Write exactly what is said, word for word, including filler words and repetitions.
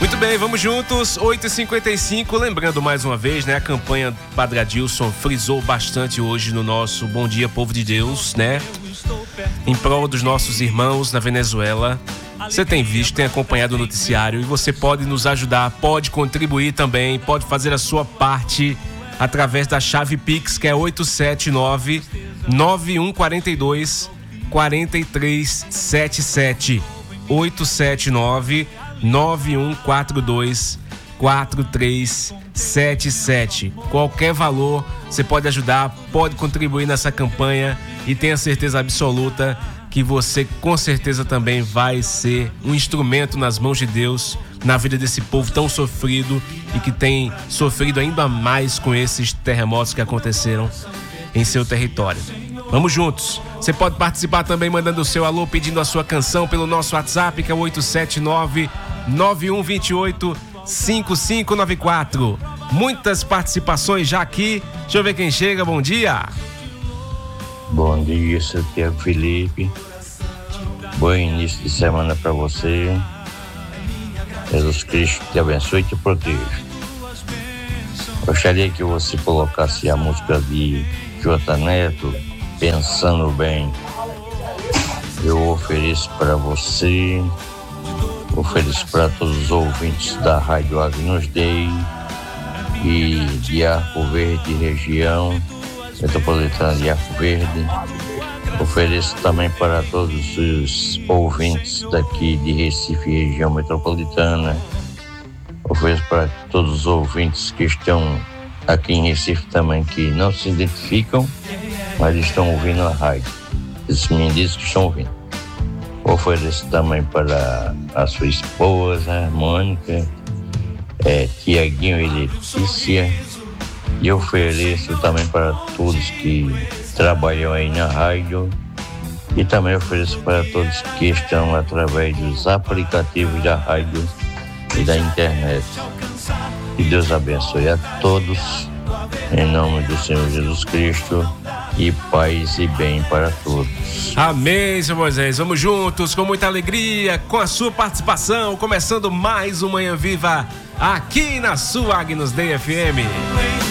Muito bem, vamos juntos, oito e cinquenta e cinco, lembrando mais uma vez, né, a campanha Padre Adilson frisou bastante hoje no nosso Bom Dia Povo de Deus, né, em prol dos nossos irmãos na Venezuela. Você tem visto, tem acompanhado o noticiário e você pode nos ajudar, pode contribuir também, pode fazer a sua parte através da chave Pix, que é oito sete nove, nove um quatro dois, quatro três sete sete, oito sete nove, nove um quatro dois, quatro três sete sete. Qualquer valor você pode ajudar, pode contribuir nessa campanha e tenha certeza absoluta que você com certeza também vai ser um instrumento nas mãos de Deus na vida desse povo tão sofrido e que tem sofrido ainda mais com esses terremotos que aconteceram em seu território. Vamos juntos. Você pode participar também mandando o seu alô, pedindo a sua canção pelo nosso WhatsApp, que é o oito sete nove, nove um dois oito, cinco cinco nove quatro. Muitas participações já aqui. Deixa eu ver quem chega. Bom dia. Bom dia, seu Tiago Felipe. Bom início de semana para você. Jesus Cristo te abençoe e te proteja. Gostaria que você colocasse a música de J. Neto, Pensando Bem. Eu ofereço para você, ofereço para todos os ouvintes da Rádio Agnus Dei e de Arco Verde, região metropolitana de Arco Verde. Ofereço também para todos os ouvintes daqui de Recife, região metropolitana. Ofereço para todos os ouvintes que estão aqui em Recife também, que não se identificam, mas estão ouvindo a rádio. Esses me dizem que estão ouvindo. Ofereço também para a sua esposa, Mônica, é, Tiaguinho e Letícia. E ofereço também para todos que trabalham aí na rádio. E também ofereço para todos que estão através dos aplicativos da rádio e da internet. Que Deus abençoe a todos, em nome do Senhor Jesus Cristo, e paz e bem para todos. Amém, seu Moisés. Vamos juntos, com muita alegria, com a sua participação, começando mais um Manhã Viva aqui na sua Agnus Dei F M.